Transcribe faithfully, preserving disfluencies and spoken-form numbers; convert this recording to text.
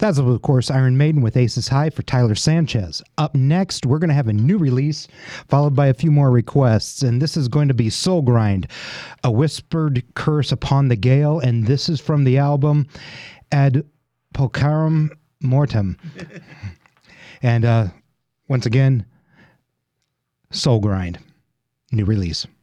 That's, of course, Iron Maiden with Aces High for Tyler Sanchez. Up next, we're going to have a new release, followed by a few more requests, and this is going to be Soul Grind, A Whispered Curse Upon the Gale, and this is from the album Ad Pocarum Mortem. And uh, once again, Soul Grind, new release.